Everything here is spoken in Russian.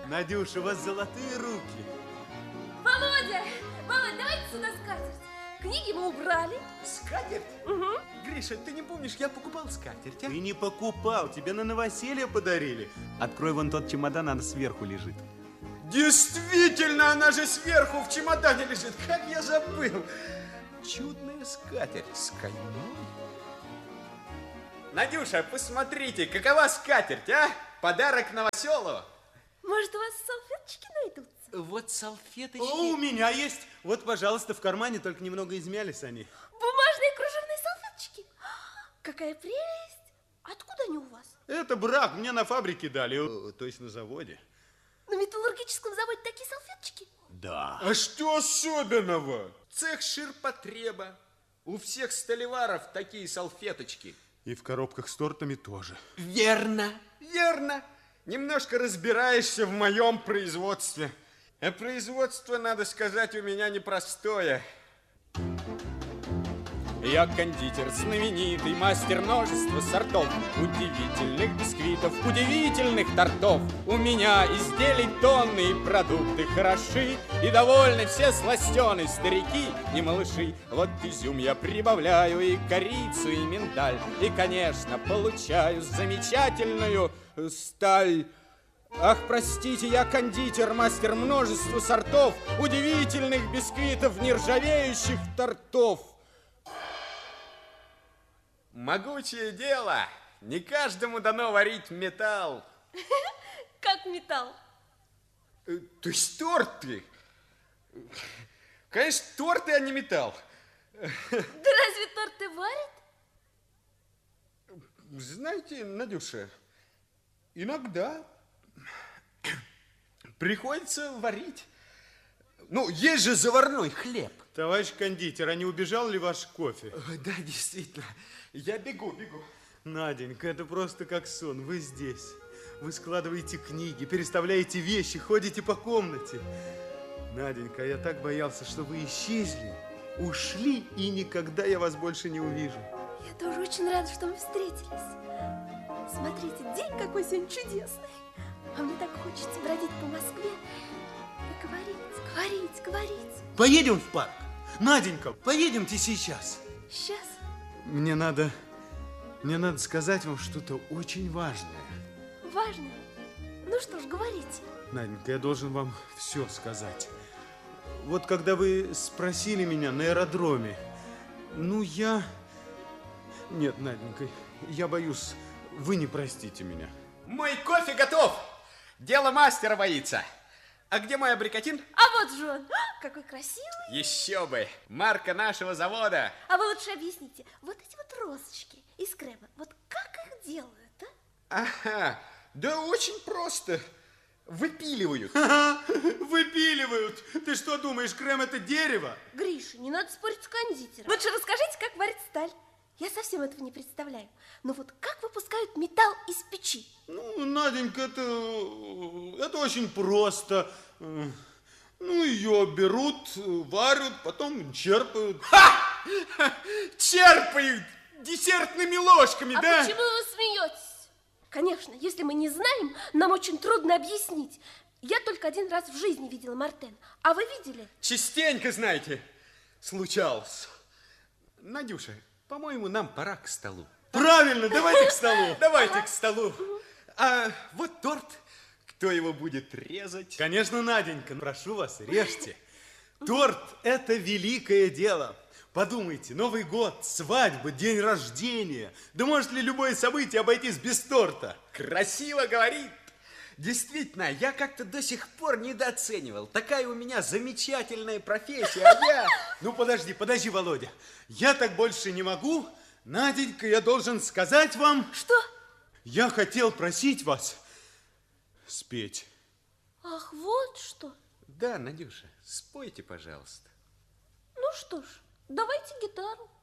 Надюша, у вас золотые руки. Володя, давайте сюда скатерть. Книги мы убрали. Скатерть? Угу. Гриша, ты не помнишь, я покупал скатерть, а? Ты не покупал, тебе на новоселье подарили. Открой вон тот чемодан, она сверху лежит. Действительно, она же сверху в чемодане лежит. Как я забыл. Чудная скатерть с каймой. Надюша, посмотрите, какова скатерть, а? Подарок новоселу. Может, у вас салфеточки найдутся? Вот салфеточки. О, у меня есть. Вот, пожалуйста, в кармане, только немного измялись они. Бумажные кружевные салфеточки. Какая прелесть. Откуда они у вас? Это брак, мне на фабрике дали, то есть на заводе. На металлургическом заводе такие салфеточки? Да. А что особенного? Цех ширпотреба. У всех столеваров такие салфеточки. И в коробках с тортами тоже. Верно, верно. Немножко разбираешься в моем производстве. А производство, надо сказать, у меня непростое. Я кондитер, знаменитый, мастер множества сортов, удивительных бисквитов, удивительных тортов. У меня изделий тонны, и продукты хороши, и довольны все сластены, старики и малыши. Вот изюм я прибавляю, и корицу, и миндаль, и, конечно, получаю замечательную сталь. Ах, простите, я кондитер, мастер множества сортов, удивительных бисквитов, нержавеющих тортов. Могучее дело. Не каждому дано варить металл. Как металл? То есть торты. Конечно, торты, а не металл. Да разве торты варят? Знаете, Надюша, иногда приходится варить. Ну, есть же заварной хлеб. Товарищ кондитер, а не убежал ли ваш кофе? Да, действительно. Я бегу. Наденька, это просто как сон. Вы здесь. Вы складываете книги, переставляете вещи, ходите по комнате. Наденька, я так боялся, что вы исчезли, ушли, и никогда я вас больше не увижу. Я тоже очень рада, что мы встретились. Смотрите, день какой сегодня чудесный. А мне так хочется бродить по Москве и говорить. Поедем в парк? Наденька, поедемте сейчас. Сейчас? Мне надо сказать вам что-то очень важное. Важное? Ну что ж, говорите. Наденька, я должен вам все сказать. Вот когда вы спросили меня на аэродроме, Нет, Наденька, я боюсь, вы не простите меня. Мой кофе готов. Дело мастера боится. А где мой абрикотин? А вот же он. Какой красивый. Еще бы. Марка нашего завода. А вы лучше объясните. Вот эти вот розочки из крема. Вот как их делают, а? Ага. Да очень просто. Выпиливают. Выпиливают. Ты что думаешь, крем это дерево? Гриша, не надо спорить с кондитером. Лучше расскажите, как варят сталь. Я совсем этого не представляю. Но вот как выпускают металл из печи? Ну, Наденька, это очень просто. Ее берут, варят, потом черпают. Черпают десертными ложками, да? А почему вы смеетесь? Конечно, если мы не знаем, нам очень трудно объяснить. Я только один раз в жизни видела Мартен. А вы видели? Частенько, знаете, случалось. Надюша, по-моему, нам пора к столу. Правильно, давайте к столу. Давайте к столу. А вот торт. Кто его будет резать? Конечно, Наденька, прошу вас, режьте. Торт – это великое дело. Подумайте, Новый год, свадьба, день рождения. Да может ли любое событие обойтись без торта? Красиво говорит. Действительно, я как-то до сих пор недооценивал. Такая у меня замечательная профессия, а я... Ну, подожди, Володя. Я так больше не могу. Наденька, я должен сказать вам... Что? Я хотел просить вас спеть. Ах, вот что. Да, Надюша, спойте, пожалуйста. Ну что ж, давайте гитару.